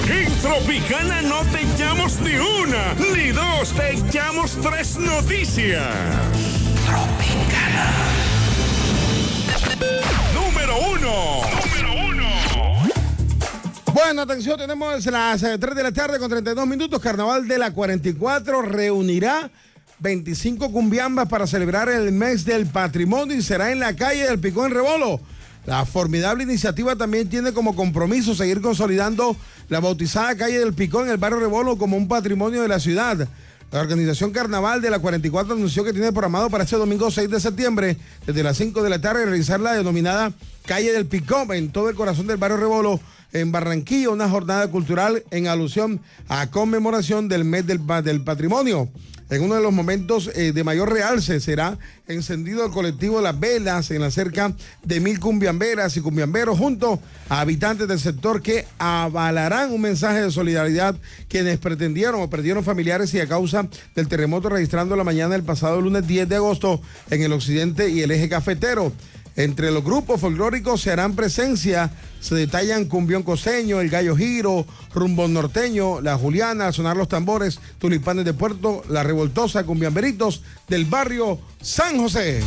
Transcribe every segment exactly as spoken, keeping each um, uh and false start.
En Tropicana no te echamos ni una, ni dos, te echamos tres noticias. Tropicana. Número uno. Número uno. Bueno, atención, tenemos las tres de la tarde con treinta y dos minutos. Carnaval de la cuarenta y cuatro reunirá veinticinco cumbiambas para celebrar el mes del patrimonio y será en la calle del Picón en Rebolo. La formidable iniciativa también tiene como compromiso seguir consolidando la bautizada calle del Picón en el barrio Rebolo como un patrimonio de la ciudad. La organización Carnaval de la cuarenta y cuatro anunció que tiene programado para este domingo seis de septiembre, desde las cinco de la tarde, realizar la denominada calle del Picón en todo el corazón del barrio Rebolo, en Barranquilla, una jornada cultural en alusión a conmemoración del mes del, del patrimonio. En uno de los momentos eh, de mayor realce será encendido el colectivo Las Velas en la cerca de mil cumbiamberas y cumbiamberos junto a habitantes del sector que avalarán un mensaje de solidaridad quienes pretendieron o perdieron familiares y a causa del terremoto registrando la mañana del pasado lunes diez de agosto en el occidente y el eje cafetero. Entre los grupos folclóricos se harán presencia, se detallan Cumbión Costeño, El Gallo Giro, Rumbón Norteño, La Juliana, Sonar los Tambores, Tulipanes de Puerto, La Revoltosa, Cumbiamberitos del barrio San José.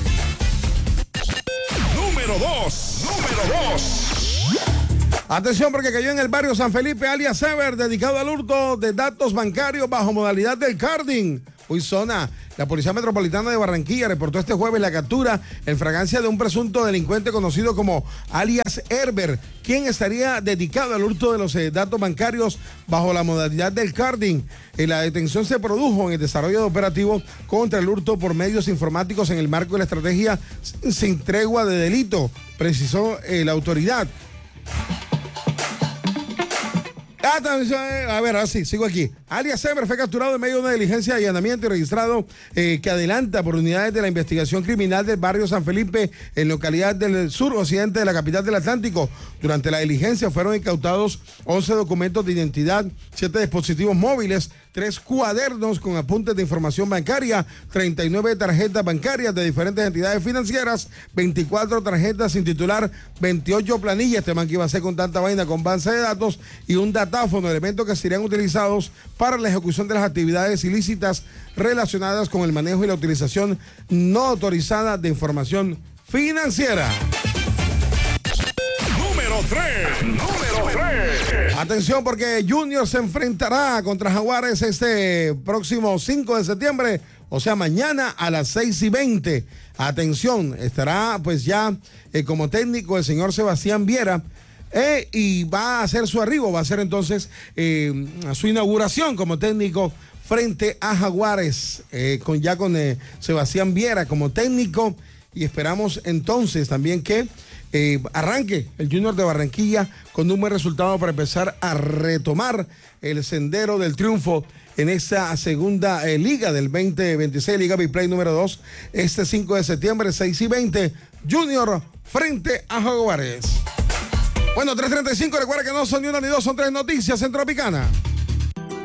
Número dos, número dos. Atención porque cayó en el barrio San Felipe alias Sever, dedicado al hurto de datos bancarios bajo modalidad del carding. Uy, zona. La Policía Metropolitana de Barranquilla reportó este jueves la captura en fragancia de un presunto delincuente conocido como alias Herbert, quien estaría dedicado al hurto de los eh, datos bancarios bajo la modalidad del carding. Eh, la detención se produjo en el desarrollo de operativo contra el hurto por medios informáticos en el marco de la estrategia sin tregua de delito, precisó eh, la autoridad. Atención, a ver, así, sigo aquí. Alias Sever fue capturado en medio de una diligencia de allanamiento y registrado eh, que adelanta por unidades de la investigación criminal del barrio San Felipe en localidad del sur occidente de la capital del Atlántico. Durante la diligencia fueron incautados once documentos de identidad, siete dispositivos móviles, tres cuadernos con apuntes de información bancaria, treinta y nueve tarjetas bancarias de diferentes entidades financieras, veinticuatro tarjetas sin titular, veintiocho planillas, este man que iba a hacer con tanta vaina con base de datos y un datáfono, elementos que serían utilizados para la ejecución de las actividades ilícitas relacionadas con el manejo y la utilización no autorizada de información financiera. Número tres, número tres. Atención porque Junior se enfrentará contra Jaguares este próximo cinco de septiembre, o sea mañana a las seis y veinte. Atención, estará pues ya eh, como técnico el señor Sebastián Viera. Eh, y va a hacer su arribo, va a hacer entonces eh, su inauguración como técnico frente a Jaguares, eh, con, ya con eh, Sebastián Viera como técnico, y esperamos entonces también que eh, arranque el Junior de Barranquilla con un buen resultado para empezar a retomar el sendero del triunfo en esta segunda eh, liga del veinte veintiséis, Liga Biplay número dos, este cinco de septiembre, seis y veinte, Junior frente a Jaguares. Bueno, tres treinta y cinco, recuerda que no son ni una ni dos, son tres noticias en Tropicana.